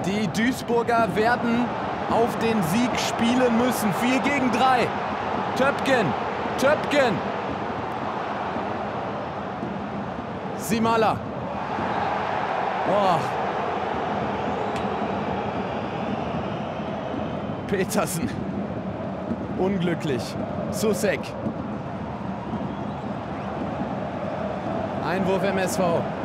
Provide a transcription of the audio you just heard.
Die Duisburger werden auf den Sieg spielen müssen. 4 gegen 3. Töpken. Simala. Oh. Petersen. Unglücklich. Susek. Einwurf MSV.